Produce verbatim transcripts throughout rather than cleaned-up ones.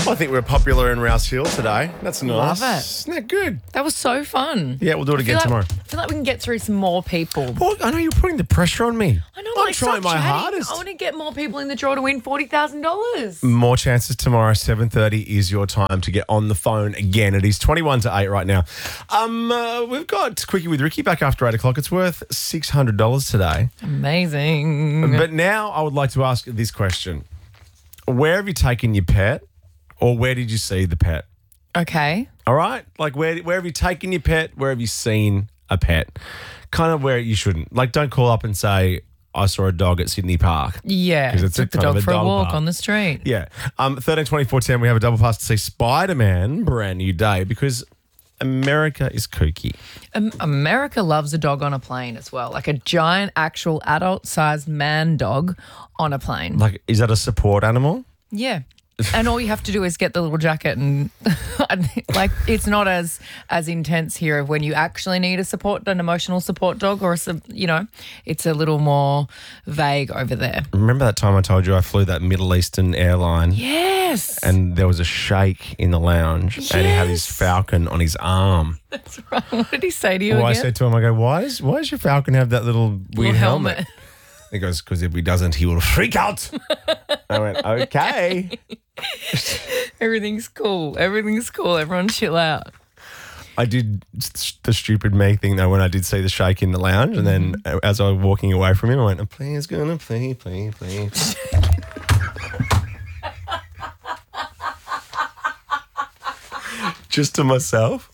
I think we're popular in Rouse Hill today. That's nice. Love it. Isn't that good? That was so fun. Yeah, we'll do it I feel again like- tomorrow. I feel like we can get through some more people. Well, I know you're putting the pressure on me. I know, I'm like, trying stop my chatting. hardest. I want to get more people in the draw to win forty thousand dollars. More chances tomorrow. seven thirty is your time to get on the phone again. It is twenty-one to eight right now. Um, uh, we've got Quickie with Ricky back after eight o'clock. It's worth six hundred dollars today. Amazing. But now I would like to ask this question. Where have you taken your pet, or where did you see the pet? Okay. All right? Like, where where have you taken your pet? Where have you seen a pet? Kind of where you shouldn't. Like, don't call up and say, I saw a dog at Sydney Park. Yeah. 'Cause it's a Took the kind of dog a for a dog walk park. on the street. Yeah. Um, thirteen twenty-four ten, we have a double pass to see Spider-Man, brand new day, because America is kooky. Um, America loves a dog on a plane as well, like a giant, actual adult-sized man dog on a plane. Like, is that a support animal? Yeah. And all you have to do is get the little jacket and like it's not as as intense here of when you actually need a support, an emotional support dog or a, su- you know, it's a little more vague over there. Remember that time I told you I flew that Middle Eastern airline? Yes. And there was a sheikh in the lounge and he had his Yes. falcon on his arm. That's right. What did he say to you Well, I again? said to him, I go, why does, why does your falcon have that little weird Little helmet? helmet. He goes, because if he doesn't, he will freak out. I went, okay. Everything's cool. Everything's cool. Everyone chill out. I did s- the stupid me thing, though, when I did see the sheikh in the lounge. And then Mm-hmm. as I was walking away from him, I went, please, gonna please, please, please. Just to myself.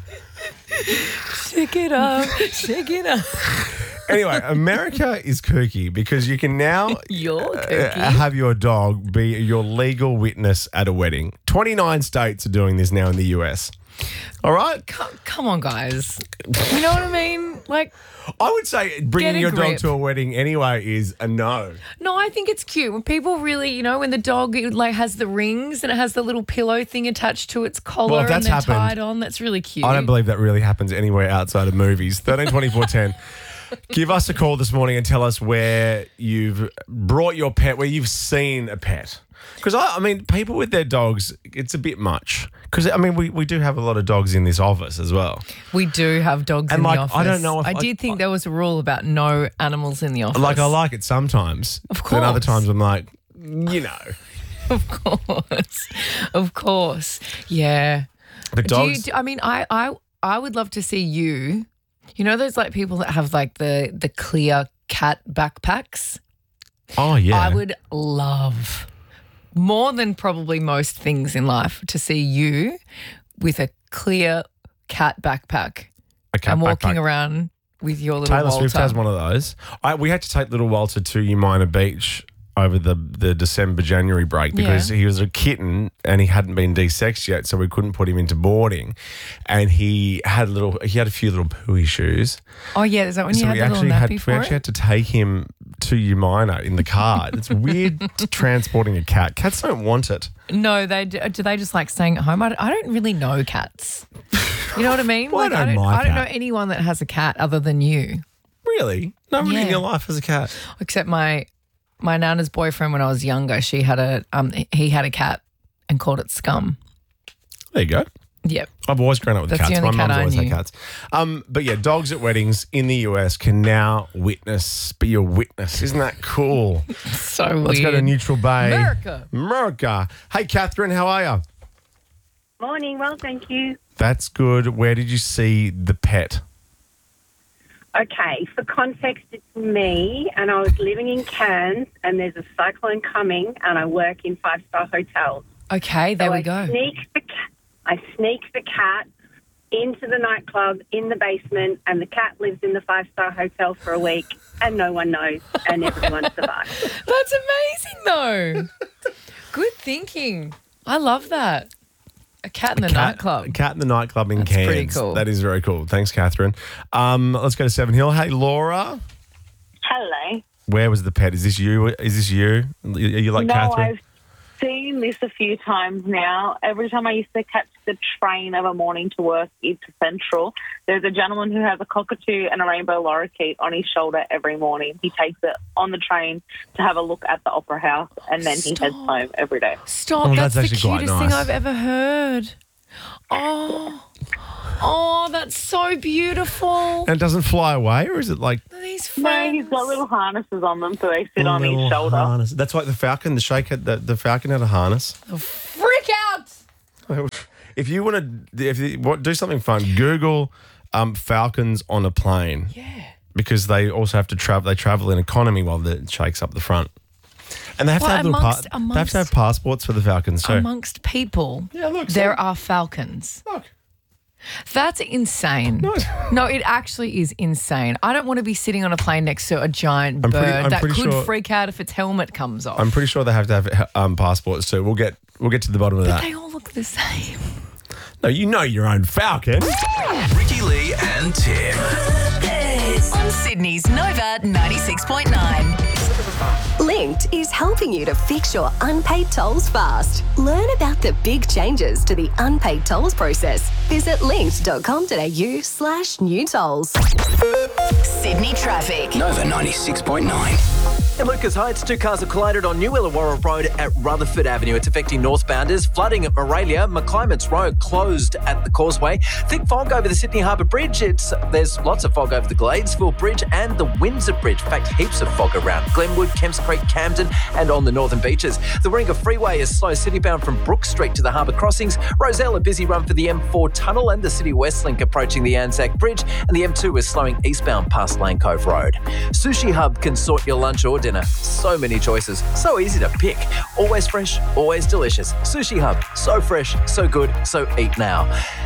Shake it up. Shake it up. Anyway, America is kooky because you can now You're uh, kooky. have your dog be your legal witness at a wedding. twenty-nine states are doing this now in the U S. All right? Come, come on, guys. You know what I mean? Like, I would say bringing Get a your dog grip. to a wedding anyway is a no. no, I think it's cute when people really, you know, when the dog it, like has the rings and it has the little pillow thing attached to its collar Well, if that's and they're happened, tied on. That's really cute. I don't believe that really happens anywhere outside of movies. thirteen twenty-four ten. Give us a call this morning and tell us where you've brought your pet, where you've seen a pet. Because, I, I mean, people with their dogs, it's a bit much. Because, I mean, we, we do have a lot of dogs in this office as well. We do have dogs And, in like, the office. I don't know if I I- did think there was a rule about no animals in the office. Like, I like it sometimes. Of Then other course. times I'm like, you know. Of course. Of course. Yeah. The Do you, dogs. do- I mean, I, I, I would love to see you. You know those like people that have like the, the clear cat backpacks? oh, yeah. I would love more than probably most things in life to see you with a clear cat backpack a cat and walking backpack. around with your little Taylor Walter. Swift has one of those. I, we had to take little Walter to Umina Beach over the, the December, January break because Yeah. he was a kitten and he hadn't been de-sexed yet, so we couldn't put him into boarding. And he had a little, he had a few little pooey shoes. Oh yeah, is that when you so had we the little actually nappy had we for actually it? had to take him to Umina in the car. It's weird transporting a cat. Cats don't want it. No, they do. Do they just like staying at home? I don't, I don't really know cats. You know what I mean? Well, I like know I don't, my I don't know cat. anyone that has a cat other than you, Really? Nobody in Yeah. your life has a cat. except my my nana's boyfriend when I was younger. She had a um he had a cat and called it Scum. There you go. Yep. I've always grown up with That's the cats. My only cat mum's I always had knew. cats. Um, but yeah, dogs at weddings in the U S can now witness, be a witness. Isn't that cool? So Let's go to weird. Neutral Bay. America. America. Hey, Catherine, how are you? Morning. Well, thank you. That's good. Where did you see the pet? Okay, for context, it's me, and I was living in Cairns, and there's a cyclone coming, and I work in five-star hotels. Okay, there so we I go. Sneak the cat, I sneak the cat into the nightclub in the basement, and the cat lives in the five-star hotel for a week, and no one knows, and everyone survives. That's amazing though. Good thinking. I love that. A cat in the Cat, nightclub. Cat in the nightclub in That's Cairns. pretty cool. That is very cool. Thanks, Catherine. Um, let's go to Seven Hill. Hey, Laura. Hello. Where was the pet? Is this you? Is this you? Are you like no, Catherine? I've seen this a few times now. Every time I used to catch the train of a morning to work into Central, there's a gentleman who has a cockatoo and a rainbow lorikeet on his shoulder every morning. He takes it on the train to have a look at the Opera House, and then Stop. he heads home every day. Stop. Oh, that's, that's the actually quite cutest thing nice. I've ever heard. Oh. Oh, that's so beautiful. And it doesn't fly away, or is it like These No, friends. he's got little harnesses on them, so they sit on little his shoulder. harness? That's like the Falcon. The Shake had the, the Falcon had a harness. Freak out. If you want to, if you, what, do something fun, Google um, Falcons on a plane. Yeah. Because they also have to travel. They travel in economy while the Shake's up the front, and they have Well, to have little amongst- pa- they have to amongst- have passports for the Falcons. So Amongst people, Yeah, look, there so- are falcons. look, That's insane. No. No, it actually is insane. I don't want to be sitting on a plane next to a giant I'm bird pretty- I'm that pretty could sure- freak out if its helmet comes off. I'm pretty sure they have to have um, passports too. We'll get we'll get to the bottom of but that. they all look the same. No, you know your own Falcon. Ricky Lee and Tim. On Sydney's Nova ninety-six point nine. Linked is helping you to fix your unpaid tolls fast. Learn about the big changes to the unpaid tolls process. Visit linked.com.au slash new tolls. Sydney traffic. Nova ninety-six point nine. In Lucas Heights, two cars have collided on New Illawarra Road at Rutherford Avenue. It's affecting northbounders. Flooding at Moralia. McClimate's Road closed at the Causeway. Thick fog over the Sydney Harbour Bridge. It's There's lots of fog over the Gladesville Bridge and the Windsor Bridge. In fact, heaps of fog around Glenwood, Kemps Creek, Camden and on the northern beaches. The Warringah Freeway is slow citybound from Brook Street to the Harbour Crossings. Roselle, a busy run for the M four tunnel and the City West Link approaching the Anzac Bridge. And the M two is slowing eastbound past Lane Cove Road. Sushi Hub can sort your lunch or dinner. So many choices, so easy to pick. Always fresh, always delicious. Sushi Hub, so fresh, so good, so eat now.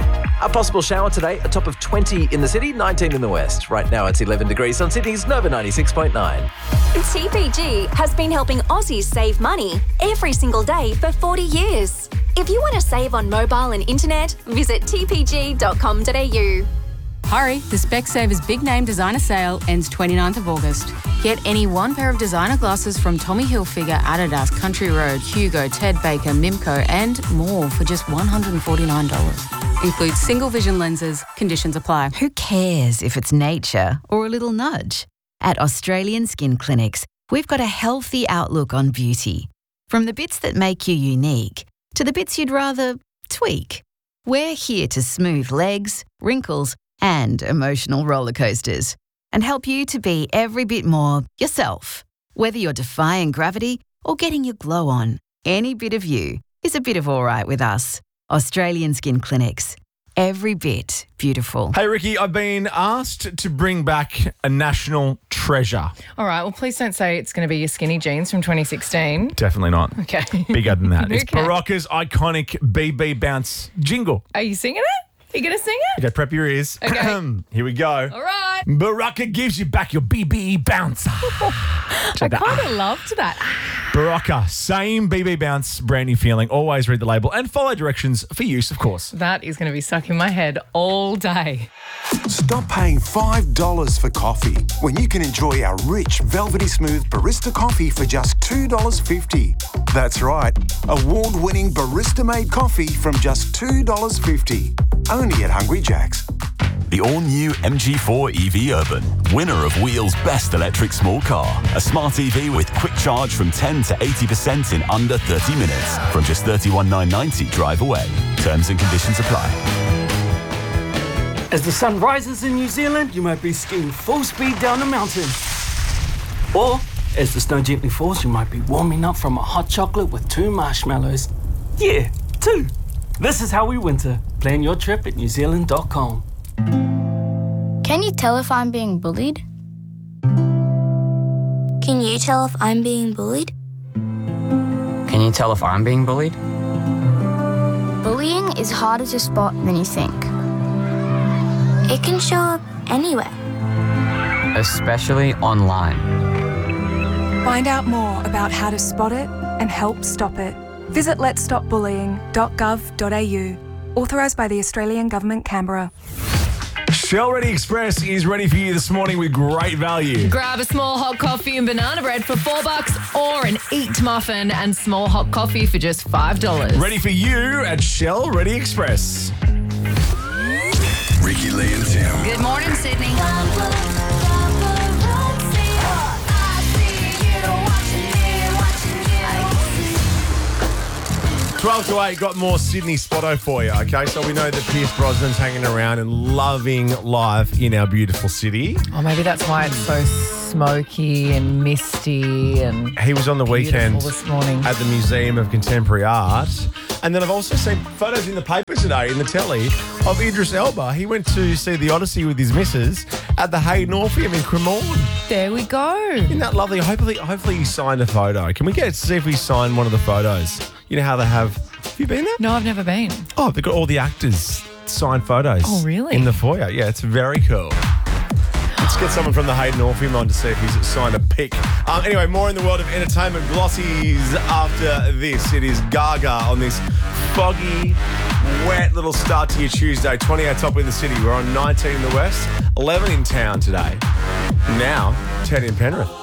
A possible shower today, a top of twenty in the city, nineteen in the west. Right now it's eleven degrees on Sydney's Nova ninety-six point nine. T P G has been helping Aussies save money every single day for forty years. If you want to save on mobile and internet, visit t p g dot com dot a u. Hurry, the Specsavers Big Name Designer Sale ends twenty-ninth of August. Get any one pair of designer glasses from Tommy Hilfiger, Adidas, Country Road, Hugo, Ted Baker, Mimco and more for just one hundred forty-nine dollars. Includes single vision lenses. Conditions apply. Who cares if it's nature or a little nudge? At Australian Skin Clinics, we've got a healthy outlook on beauty. From the bits that make you unique to the bits you'd rather tweak. We're here to smooth legs, wrinkles, and emotional roller coasters and help you to be every bit more yourself. Whether you're defying gravity or getting your glow on, any bit of you is a bit of all right with us. Australian Skin Clinics. Every bit beautiful. Hey, Ricky, I've been asked to bring back a national treasure. All right. Well, please don't say it's going to be your skinny jeans from twenty sixteen. Definitely not. Okay. Bigger than that. It's Okay. Barocca's iconic B B Bounce jingle. Are you singing it? Are you going to sing it? Okay, prep your ears. Okay. Here we go. All right. Barocca gives you back your B B bounce. I kind of loved that. Barocca, same B B bounce, brand new feeling. Always read the label and follow directions for use, of course. That is going to be stuck in my head all day. Stop paying five dollars for coffee when you can enjoy our rich, velvety smooth barista coffee for just two dollars fifty. That's right, award-winning barista-made coffee from just two dollars fifty. Only at Hungry Jack's. The all-new M G four E V Urban, winner of Wheel's best electric small car. A smart E V with quick charge from ten to eighty percent in under thirty minutes. From just thirty-one thousand nine hundred ninety drive away. Terms and conditions apply. As the sun rises in New Zealand, you might be skiing full speed down a mountain. Or, as the snow gently falls, you might be warming up from a hot chocolate with two marshmallows. Yeah, two. This is how we winter. Plan your trip at new zealand dot com. Can you tell if I'm being bullied? Can you tell if I'm being bullied? Can you tell if I'm being bullied? Bullying is harder to spot than you think. It can show up anywhere. Especially online. Find out more about how to spot it and help stop it. Visit lets stop bullying dot gov dot a u. Authorised by the Australian Government, Canberra. Shell Ready Express is ready for you this morning with great value. Grab a small hot coffee and banana bread for four bucks or an Eat muffin and small hot coffee for just five dollars. Ready for you at Shell Ready Express. Ricky, Lee and Tim. Good morning, Sydney. twelve to eight, got more Sydney Spotto for you, okay? So we know that Pierce Brosnan's hanging around and loving life in our beautiful city. Oh, maybe that's why it's so smoky and misty and He was on the weekend this morning. at the Museum of Contemporary Art. And then I've also seen photos in the paper today, in the telly, of Idris Elba. He went to see the Odyssey with his missus at the Hayden Orpheum in Cremorne. There we go. Isn't that lovely? Hopefully, hopefully he signed a photo. Can we get to see if he signed one of the photos? You know how they have... Have you been there? No, I've never been. Oh, they've got all the actors signed photos. Oh, really? In the foyer. Yeah, it's very cool. Let's get someone from the Hayden Orpheum on to see if he's signed a pic. Um, anyway, more in the world of entertainment glossies after this. It is Gaga on this foggy, wet little start to your Tuesday. twenty-eight top in the city. We're on nineteen in the west, eleven in town today. Now, ten in Penrith.